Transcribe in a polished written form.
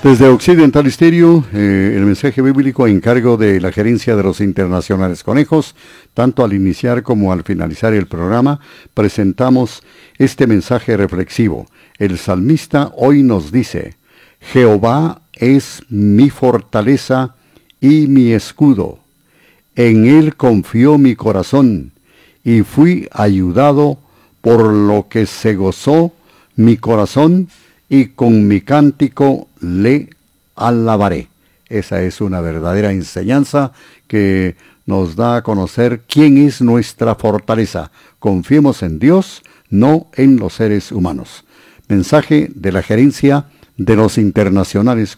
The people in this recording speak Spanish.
Desde Occidental Estéreo, el mensaje bíblico a encargo de la gerencia de los Internacionales Conejos, tanto al iniciar como al finalizar el programa, presentamos este mensaje reflexivo. El salmista hoy nos dice: Jehová es mi fortaleza y mi escudo. En él confió mi corazón, y fui ayudado, por lo que se gozó mi corazón, y con mi cántico le alabaré. Esa es una verdadera enseñanza que nos da a conocer quién es nuestra fortaleza. Confiemos en Dios, no en los seres humanos. Mensaje de la gerencia de los Internacionales